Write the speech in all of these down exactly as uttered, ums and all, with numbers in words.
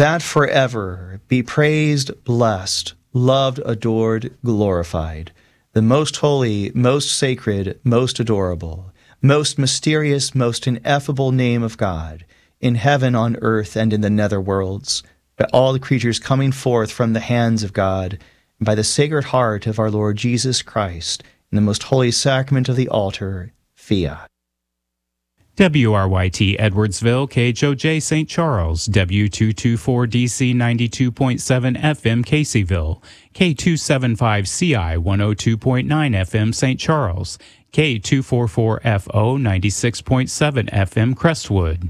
that forever be praised, blessed, loved, adored, glorified, the most holy, most sacred, most adorable, most mysterious, most ineffable name of God, in heaven, on earth, and in the nether worlds, by all the creatures coming forth from the hands of God, and by the Sacred Heart of our Lord Jesus Christ, in the most holy sacrament of the altar, fiat. W R Y T Edwardsville, K H O J Saint Charles, W two twenty-four D C ninety-two point seven F M Caseyville, K two seventy-five C I one oh two point nine F M Saint Charles, K two forty-four F O ninety-six point seven F M Crestwood.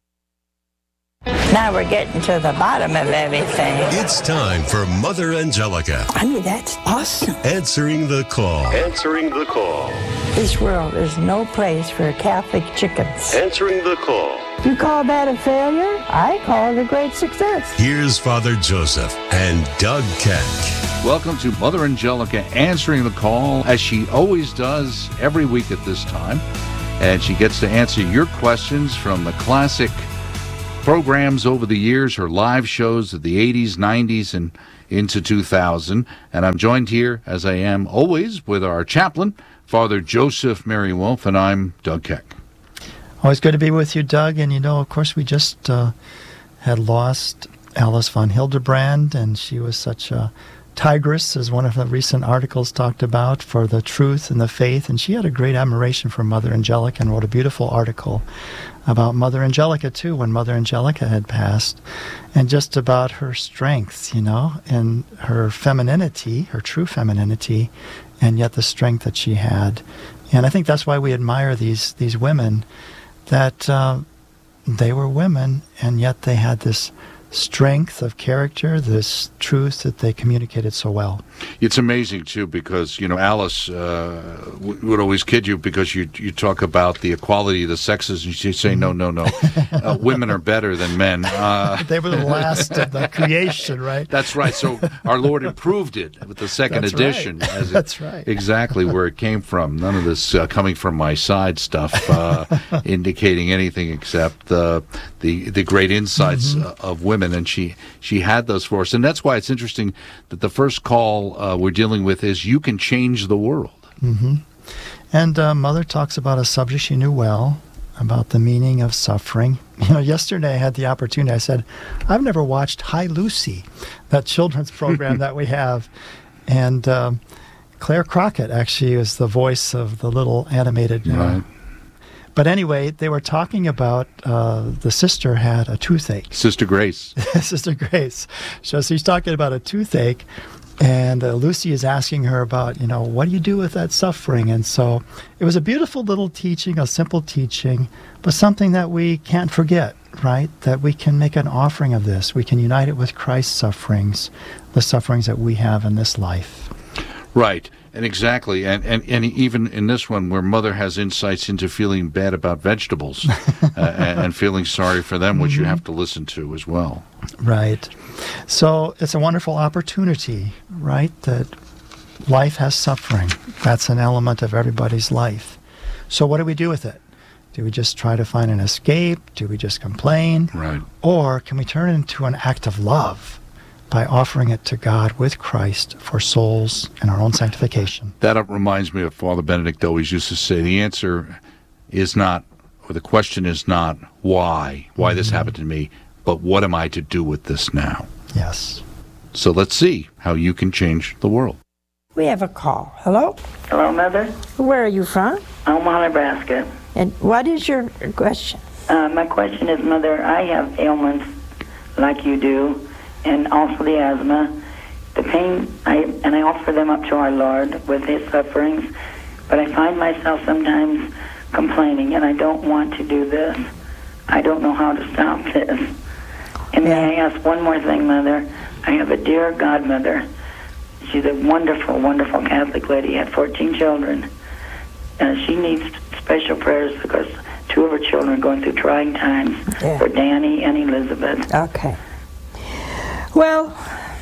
Now we're getting to the bottom of everything. It's time for Mother Angelica. I mean, that's awesome. Answering the call. Answering the call. This world is no place for Catholic chickens. Answering the call. You call that a failure? I call it a great success. Here's Father Joseph and Doug Keck. Welcome to Mother Angelica answering the call, as she always does every week at this time. And she gets to answer your questions from the classic programs over the years, her live shows of the eighties, nineties, and into two thousand. And I'm joined here, as I am always, with our chaplain, Father Joseph Mary Wolf, and I'm Doug Keck. Always good to be with you, Doug. And, you know, of course, we just uh, had lost Alice von Hildebrand, and she was such a tigress, as one of the recent articles talked about, for the truth and the faith. And she had a great admiration for Mother Angelica and wrote a beautiful article about Mother Angelica, too, when Mother Angelica had passed, and just about her strength, you know, and her femininity, her true femininity, and yet the strength that she had. And I think that's why we admire these these women, that uh, they were women, and yet they had this strength of character, this truth that they communicated so well. It's amazing, too, because, you know, Alice uh, w- would always kid you because you you talk about the equality of the sexes, and she'd say, no, no, no, uh, women are better than men. Uh, they were the last of the creation, right? That's right. So our Lord improved it with the second That's edition. Right. As it, That's right. Exactly where it came from. None of this uh, coming from my side stuff uh, indicating anything except uh, the, the great insights mm-hmm. uh, of women. And she she had those for us. And that's why it's interesting that the first call uh, we're dealing with is you can change the world. Mm-hmm. And uh, Mother talks about a subject she knew well, about the meaning of suffering. You know, yesterday I had the opportunity, I said, I've never watched Hi Lucy, that children's program that we have. And um, Claire Crockett actually is the voice of the little animated uh, right. But anyway, they were talking about uh, the sister had a toothache. Sister Grace. Sister Grace. So she's talking about a toothache, and uh, Lucy is asking her about, you know, what do you do with that suffering? And so it was a beautiful little teaching, a simple teaching, but something that we can't forget, right? That we can make an offering of this. We can unite it with Christ's sufferings, the sufferings that we have in this life. Right. And exactly, and, and and even in this one, where Mother has insights into feeling bad about vegetables uh, and, and feeling sorry for them, which mm-hmm. you have to listen to as well. Right. So it's a wonderful opportunity, right, that life has suffering. That's an element of everybody's life. So what do we do with it? Do we just try to find an escape? Do we just complain? Right. Or can we turn it into an act of love by offering it to God with Christ for souls and our own sanctification? That reminds me of Father Benedict always used to say, the answer is not, or the question is not, why, why mm-hmm. this happened to me, but what am I to do with this now? Yes. So let's see how you can change the world. We have a call. Hello? Hello, Mother. Where are you from? Omaha, Nebraska. And what is your question? Uh, my question is, Mother, I have ailments like you do, and also the asthma, the pain, I, and I offer them up to our Lord with His sufferings, but I find myself sometimes complaining, and I don't want to do this. I don't know how to stop this. And may I ask one more thing, Mother? I have a dear godmother. She's a wonderful, wonderful Catholic lady, had fourteen children. Uh, she needs special prayers because two of her children are going through trying times, yeah. for Danny and Elizabeth. Okay. Well,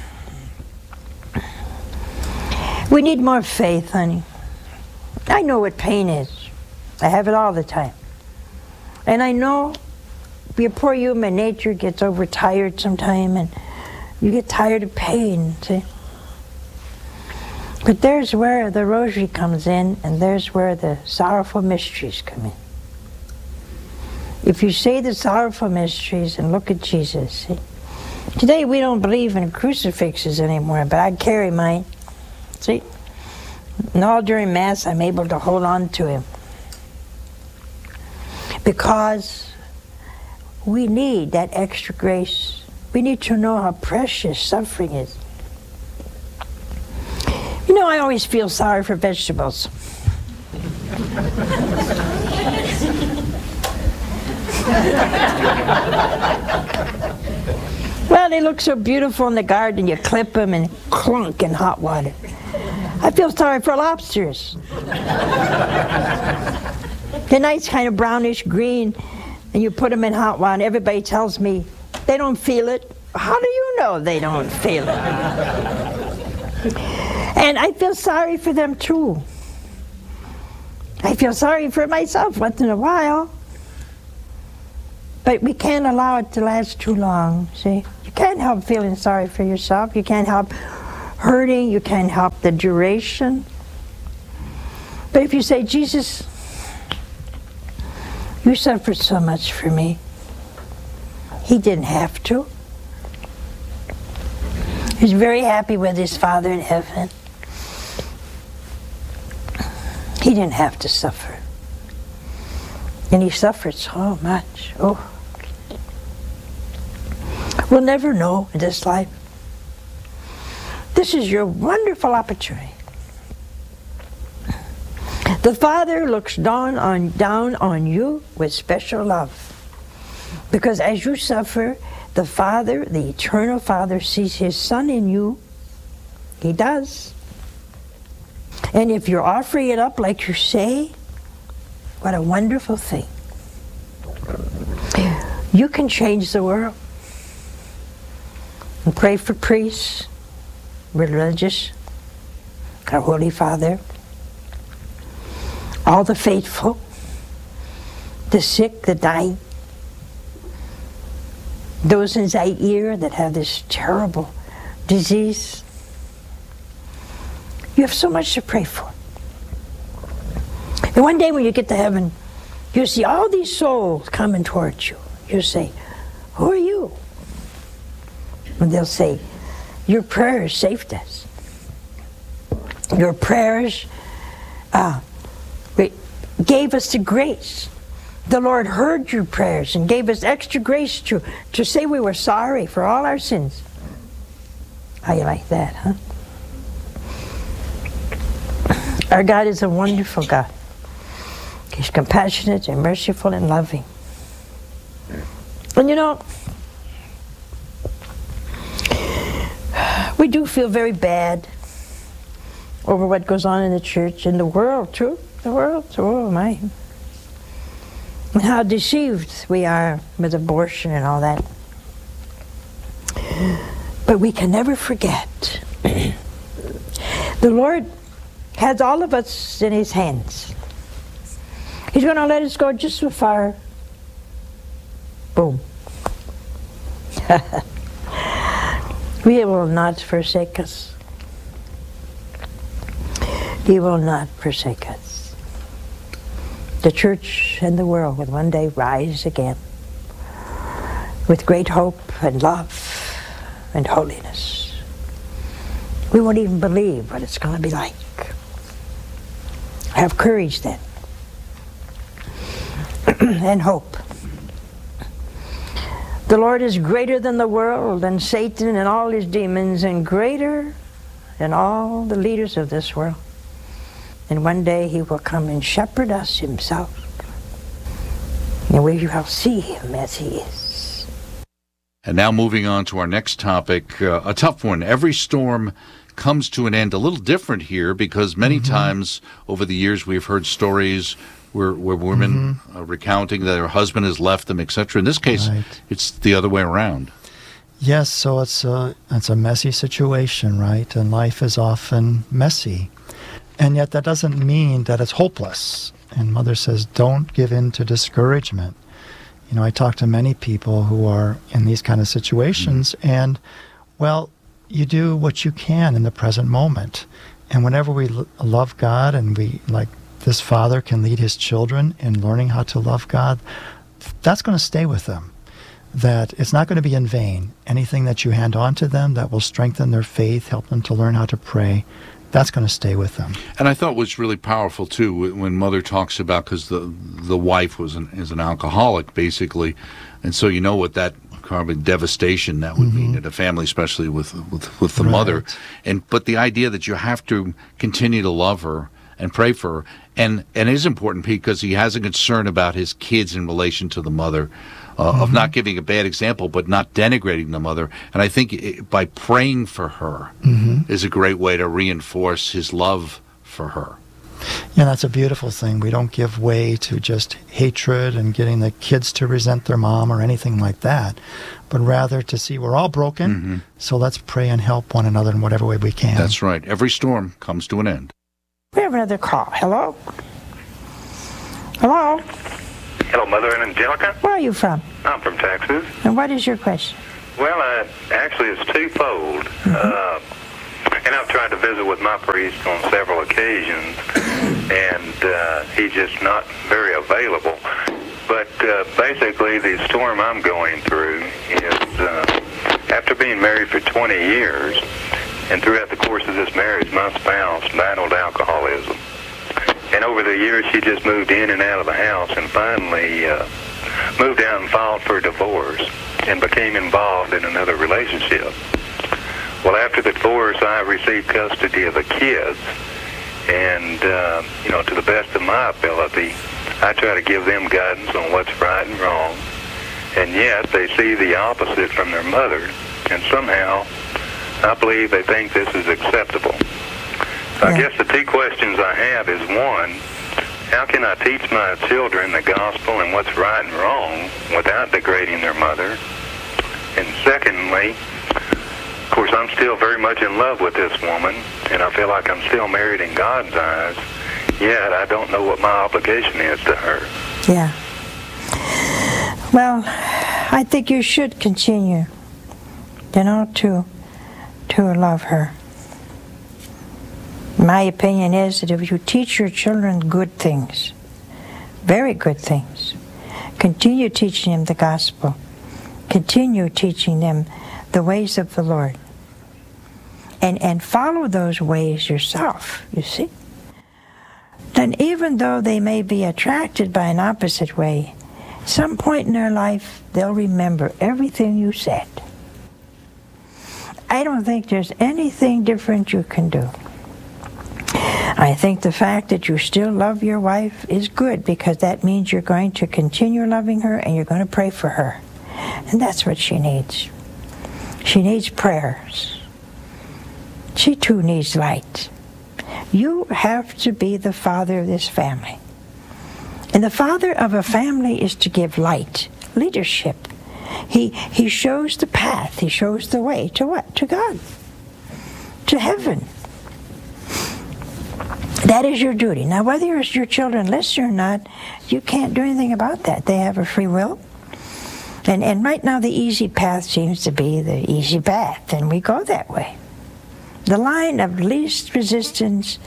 we need more faith, honey. I know what pain is. I have it all the time. And I know your poor human nature gets overtired sometime, and you get tired of pain, see? But there's where the rosary comes in, and there's where the sorrowful mysteries come in. If you say the sorrowful mysteries and look at Jesus, see? Today we don't believe in crucifixes anymore, but I carry mine, see? And all during Mass I'm able to hold on to him. Because we need that extra grace. We need to know how precious suffering is. You know, I always feel sorry for vegetables. Well, they look so beautiful in the garden. You clip them and clunk in hot water. I feel sorry for lobsters. They're nice, kind of brownish green, and you put them in hot water. Everybody tells me they don't feel it. How do you know they don't feel it? And I feel sorry for them too. I feel sorry for myself once in a while. But we can't allow it to last too long, see? You can't help feeling sorry for yourself. You can't help hurting. You can't help the duration. But if you say, Jesus, you suffered so much for me. He didn't have to. He's very happy with his Father in heaven. He didn't have to suffer. And he suffered so much. Oh. We'll never know in this life. This is your wonderful opportunity. The Father looks down on, down on you with special love. Because as you suffer, the Father, the eternal Father, sees his Son in you. He does. And if you're offering it up like you say, what a wonderful thing. You can change the world. And pray for priests, religious, our Holy Father, all the faithful, the sick, the dying, those in Zaire that have this terrible disease. You have so much to pray for. And one day when you get to heaven, you'll see all these souls coming towards you. You'll say, who are you? And they'll say, your prayers saved us. Your prayers uh, gave us the grace. The Lord heard your prayers and gave us extra grace to, to say we were sorry for all our sins. How you like that, huh? Our God is a wonderful God. He's compassionate and merciful and loving. And you know, we do feel very bad over what goes on in the church, in the world too. The world, oh my. And how deceived we are with abortion and all that. But we can never forget. The Lord has all of us in his hands. He's going to let us go just so far. Boom. He will not forsake us. He will not forsake us. The church and the world will one day rise again with great hope and love and holiness. We won't even believe what it's going to be like. Have courage then. And hope. The Lord is greater than the world and Satan and all his demons, and greater than all the leaders of this world. And one day he will come and shepherd us himself. And we shall see him as he is. And now moving on to our next topic, uh, a tough one. Every storm comes to an end. A little different here because many mm-hmm. times over the years we've heard stories where, where women mm-hmm. are recounting that their husband has left them, et cetera. In this case, right. It's the other way around. Yes, so it's a, it's a messy situation, right? And life is often messy. And yet that doesn't mean that it's hopeless. And Mother says, don't give in to discouragement. You know, I talk to many people who are in these kind of situations, mm-hmm. and, well, you do what you can in the present moment. And whenever we l- love God, and we, like this father can lead his children in learning how to love God, that's going to stay with them. That it's not going to be in vain. Anything that you hand on to them that will strengthen their faith, help them to learn how to pray, that's going to stay with them. And I thought was really powerful too when Mother talks about, because the the wife was an, is an alcoholic basically, and so you know what that kind of devastation that would mm-hmm. mean in a family, especially with with, with the right. mother. And but the idea that you have to continue to love her and pray for her, and and it is important, Pete, because he has a concern about his kids in relation to the mother. Uh, mm-hmm. Of not giving a bad example, but not denigrating the mother. And I think it, by praying for her mm-hmm. is a great way to reinforce his love for her. Yeah, that's a beautiful thing. We don't give way to just hatred and getting the kids to resent their mom or anything like that, but rather to see we're all broken, mm-hmm. so let's pray and help one another in whatever way we can. That's right. Every storm comes to an end. We have another call. Hello? Hello? Hello, Mother and Angelica. Where are you from? I'm from Texas. And what is your question? Well, uh, actually, it's twofold. Mm-hmm. Uh, and I've tried to visit with my priest on several occasions, and uh, he's just not very available. But uh, basically, the storm I'm going through is, uh, after being married for twenty years, and throughout the course of this marriage, my spouse battled alcoholism. And over the years, she just moved in and out of the house, and finally uh, moved out and filed for divorce and became involved in another relationship. Well, after the divorce, I received custody of the kids, and, uh, you know, to the best of my ability, I try to give them guidance on what's right and wrong, and yet they see the opposite from their mother, and somehow I believe they think this is acceptable. I guess the two questions I have is, one, how can I teach my children the gospel and what's right and wrong without degrading their mother? And secondly, of course, I'm still very much in love with this woman, and I feel like I'm still married in God's eyes, yet I don't know what my obligation is to her. Yeah. Well, I think you should continue, you know, to, to love her. My opinion is that if you teach your children good things, very good things, continue teaching them the gospel, continue teaching them the ways of the Lord, and, and follow those ways yourself, you see, then even though they may be attracted by an opposite way, some point in their life they'll remember everything you said. I don't think there's anything different you can do. I think the fact that you still love your wife is good, because that means you're going to continue loving her and you're going to pray for her. And that's what she needs. She needs prayers. She too needs light. You have to be the father of this family. And the father of a family is to give light, leadership. He, he shows the path. He shows the way. To what? To God. To heaven. That is your duty. Now, whether your children listen or not, you can't do anything about that. They have a free will. And and right now, the easy path seems to be the easy path, and we go that way. The line of least resistance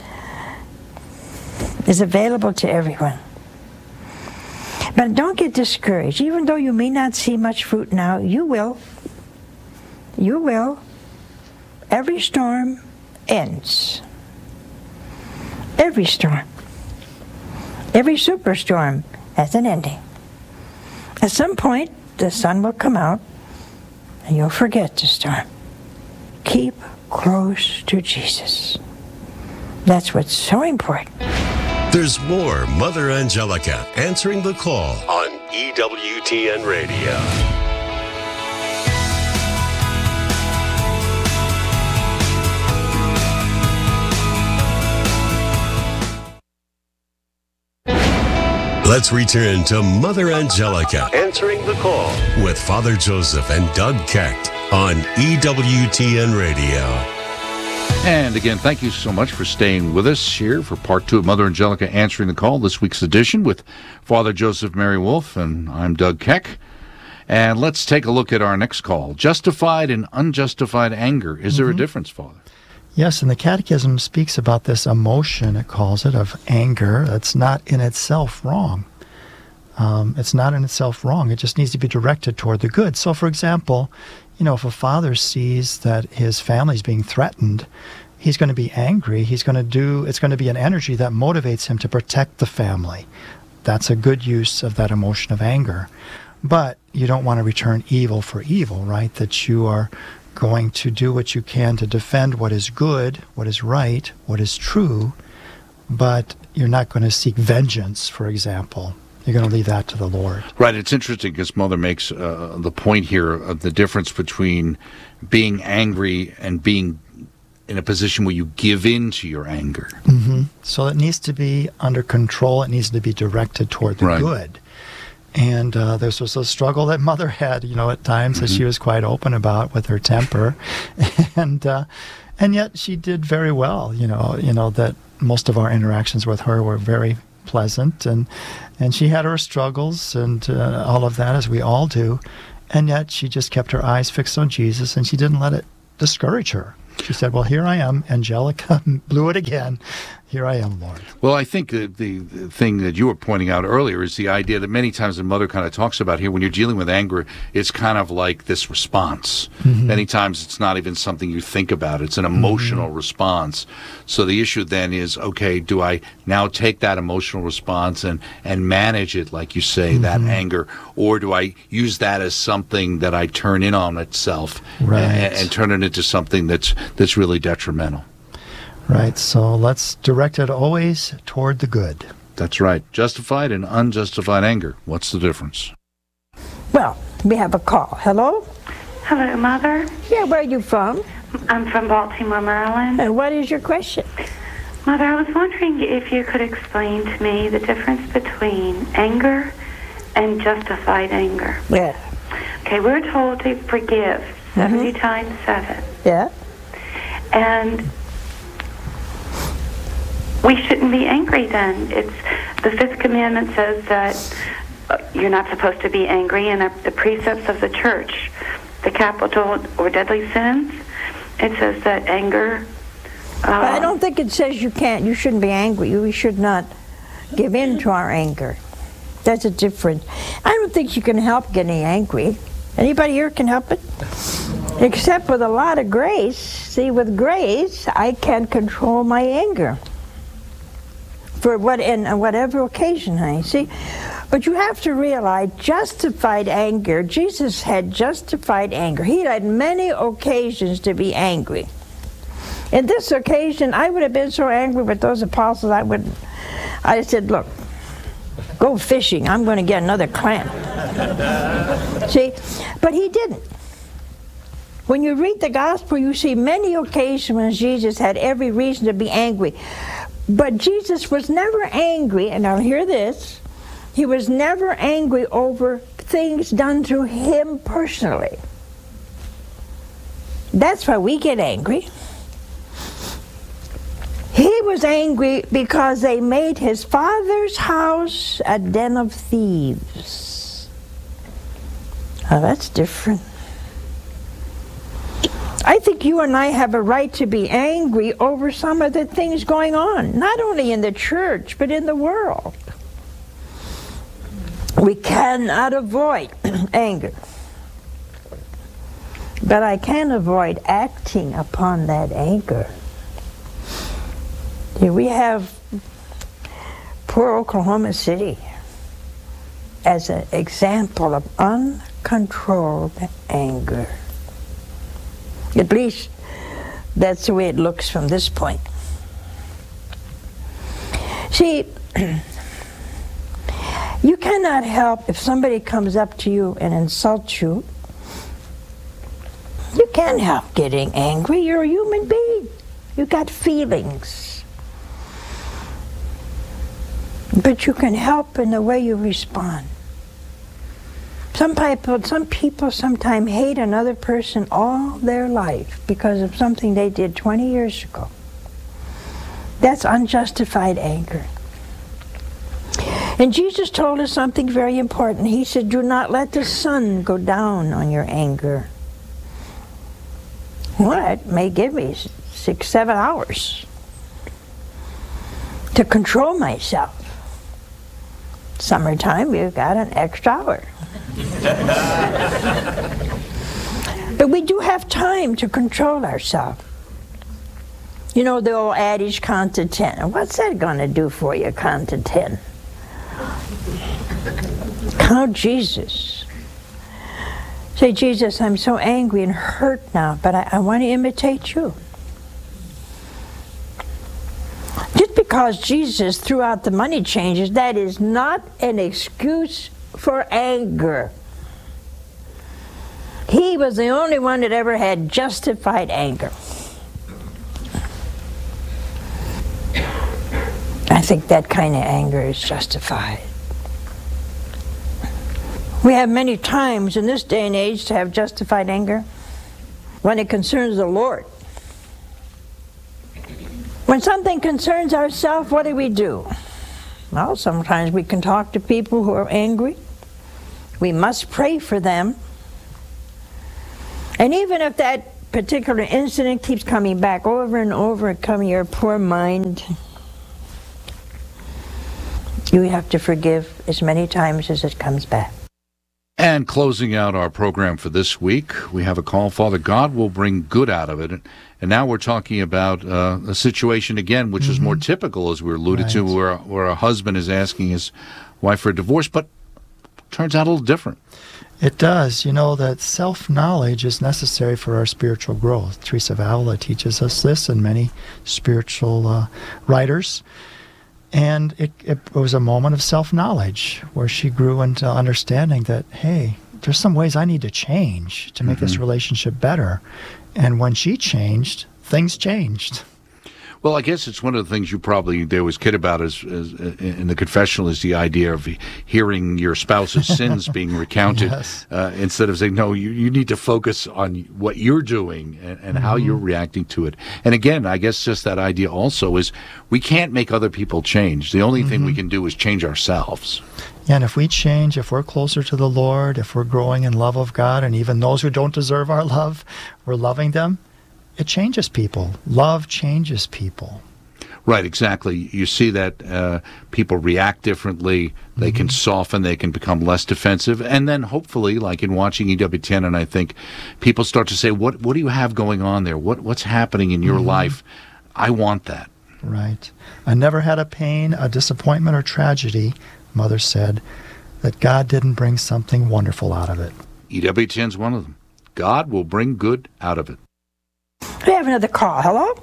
is available to everyone. But don't get discouraged. Even though you may not see much fruit now, you will. You will. Every storm ends. Every storm. Every superstorm has an ending. At some point, the sun will come out, and you'll forget the storm. Keep close to Jesus. That's what's so important. There's more Mother Angelica answering the call on E W T N Radio. Let's return to Mother Angelica answering the call with Father Joseph and Doug Kecht on E W T N Radio. And again, thank you so much for staying with us here for part two of Mother Angelica Answering the Call, this week's edition with Father Joseph Mary Wolf, and I'm Doug Keck. And let's take a look at our next call. Justified and unjustified anger. Is there mm-hmm. a difference, Father? Yes, and the Catechism speaks about this emotion, it calls it, of anger. That's not in itself wrong. Um, it's not in itself wrong. It just needs to be directed toward the good. So, for example, you know, if a father sees that his family is being threatened, he's going to be angry. He's going to do, it's going to be an energy that motivates him to protect the family. That's a good use of that emotion of anger. But you don't want to return evil for evil, right? That you are going to do what you can to defend what is good, what is right, what is true, but you're not going to seek vengeance, for example. You're going to leave that to the Lord. Right. It's interesting because Mother makes uh, the point here of the difference between being angry and being in a position where you give in to your anger. Mm-hmm. So it needs to be under control. It needs to be directed toward the right. good. And uh, this was a struggle that Mother had, you know, at times mm-hmm. that she was quite open about with her temper. and uh, and yet she did very well, you know, you know, that most of our interactions with her were very pleasant, and and she had her struggles and uh, all of that, as we all do, and yet she just kept her eyes fixed on Jesus, and she didn't let it discourage her. She said, well, here I am, Angelica blew it again. Here I am, Lord. Well, I think the, the, the thing that you were pointing out earlier is the idea that many times the Mother kind of talks about here, when you're dealing with anger, it's kind of like this response. Mm-hmm. Many times it's not even something you think about. It's an emotional mm-hmm. response. So the issue then is, okay, do I now take that emotional response and, and manage it, like you say, mm-hmm. that anger, or do I use that as something that I turn in on itself right. and, and turn it into something that's that's really detrimental? Right, so let's direct it always toward the good. That's right. Justified and unjustified anger. What's the difference? Well, we have a call. Hello? Hello, Mother. Yeah, where are you from? I'm from Baltimore, Maryland. And what is your question? Mother, I was wondering if you could explain to me the difference between anger and justified anger. Yeah. Okay, we're told to forgive seventy mm-hmm. times seven. Yeah. And we shouldn't be angry then. It's the fifth commandment says that uh, you're not supposed to be angry, and uh, the precepts of the church, the capital or deadly sins, it says that anger... Uh, but I don't think it says you can't, you shouldn't be angry. We should not give in to our anger. That's a difference. I don't think you can help getting angry. Anybody here can help it? Except with a lot of grace. See, with grace, I can control my anger. For what in whatever occasion, honey. See, but you have to realize justified anger. Jesus had justified anger. He had many occasions to be angry. In this occasion, I would have been so angry with those apostles. I would, I said, "Look, go fishing. I'm going to get another clam." See, but he didn't. When you read the gospel, you see many occasions when Jesus had every reason to be angry. But Jesus was never angry, and I'll hear this, he was never angry over things done to him personally. That's why we get angry. He was angry because they made his Father's house a den of thieves. Now that's different. I think you and I have a right to be angry over some of the things going on, not only in the church, but in the world. We cannot avoid anger. But I can avoid acting upon that anger. Here we have poor Oklahoma City as an example of uncontrolled anger. At least that's the way it looks from this point. See, you cannot help if somebody comes up to you and insults you. You can't help getting angry. You're a human being. You got feelings. But you can help in the way you respond. Some people, some people sometimes hate another person all their life because of something they did twenty years ago. That's unjustified anger. And Jesus told us something very important. He said, do not let the sun go down on your anger. Well, it may give me six, seven hours to control myself. Summertime, you've got an extra hour. But we do have time to control ourselves. You know the old adage, count to ten. What's that going to do for you, count to ten? Count Jesus. Say, Jesus, I'm so angry and hurt now, but I, I want to imitate you. Just because Jesus threw out the money changers, that is not an excuse for anger. He was the only one that ever had justified anger. I think that kind of anger is justified. We have many times in this day and age to have justified anger when it concerns the Lord. When something concerns ourselves, what do we do? Well, sometimes we can talk to people who are angry. We must pray for them. And even if that particular incident keeps coming back over and over, coming your poor mind, you have to forgive as many times as it comes back. And closing out our program for this week, we have a call. Father, God will bring good out of it. And now we're talking about uh, a situation, again, which mm-hmm. is more typical, as we alluded right. to, where, where a husband is asking his wife for a divorce, but turns out a little different. It does. You know, that self-knowledge is necessary for our spiritual growth. Teresa of Avila teaches us this, and many spiritual uh, writers. And it, it was a moment of self-knowledge where she grew into understanding that, hey, there's some ways I need to change to make mm-hmm. this relationship better. And when she changed, things changed. Well, I guess it's one of the things you probably, they always kid about is, is, in the confessional is the idea of hearing your spouse's sins being recounted yes. uh, instead of saying, no, you, you need to focus on what you're doing and, and mm-hmm. how you're reacting to it. And again, I guess just that idea also is we can't make other people change. The only mm-hmm. thing we can do is change ourselves. Yeah, and if we change, if we're closer to the Lord, if we're growing in love of God, and even those who don't deserve our love, we're loving them, it changes people. Love changes people. Right, exactly. You see that uh, people react differently. They mm-hmm. can soften. They can become less defensive. And then hopefully, like in watching E W T N, and I think people start to say, what What do you have going on there? What What's happening in your mm-hmm. life? I want that. Right. I never had a pain, a disappointment, or tragedy, Mother said, that God didn't bring something wonderful out of it. E W T N's one of them. God will bring good out of it. We have another call. Hello?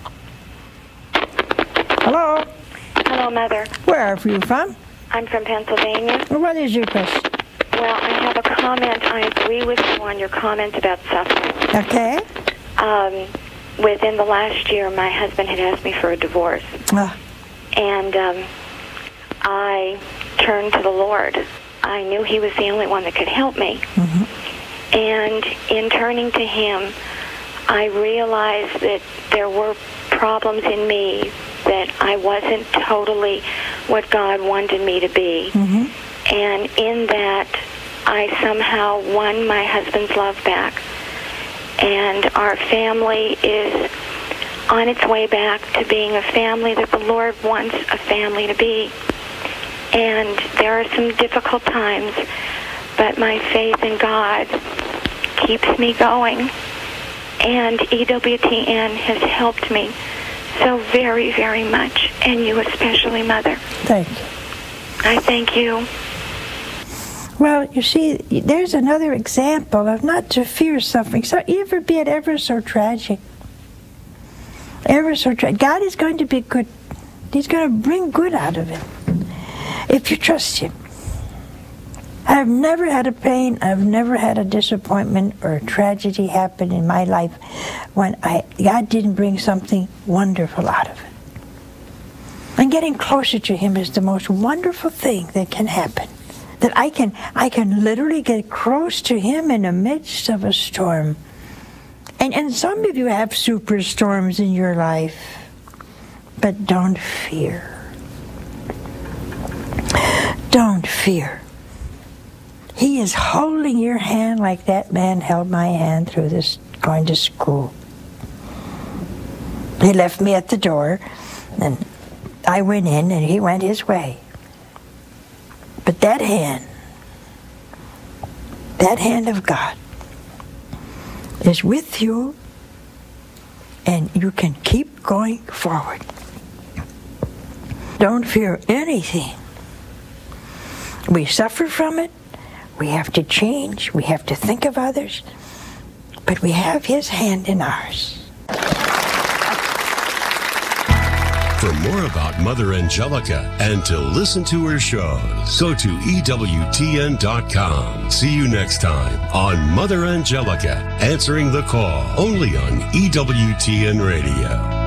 Hello? Hello, Mother. Where are you from? I'm from Pennsylvania. Well, what is your question? Well, I have a comment. I agree with you on your comment about suffering. Okay. Um, within the last year, my husband had asked me for a divorce. Uh. And um, I turned to the Lord. I knew He was the only one that could help me. Mm-hmm. And in turning to Him, I realized that there were problems in me, that I wasn't totally what God wanted me to be. Mm-hmm. And in that, I somehow won my husband's love back. And our family is on its way back to being a family that the Lord wants a family to be. And there are some difficult times, but my faith in God keeps me going. And E W T N has helped me so very, very much, and you especially, Mother. Thank you. I thank you. Well, you see, there's another example of not to fear suffering, so ever be it ever so tragic. Ever so tragic. God is going to be good. He's going to bring good out of it if you trust Him. I've never had a pain, I've never had a disappointment or a tragedy happen in my life when I God didn't bring something wonderful out of it. And getting closer to Him is the most wonderful thing that can happen. that I can I can literally get close to him in the midst of a storm. And and some of you have superstorms in your life, but don't fear. Don't fear. He is holding your hand like that man held my hand through this going to school. He left me at the door, and I went in, and he went his way. But that hand, that hand of God is with you, and you can keep going forward. Don't fear anything. We suffer from it. We have to change. We have to think of others. But we have his hand in ours. For more about Mother Angelica and to listen to her shows, go to E W T N dot com. See you next time on Mother Angelica, Answering the Call, only on E W T N Radio.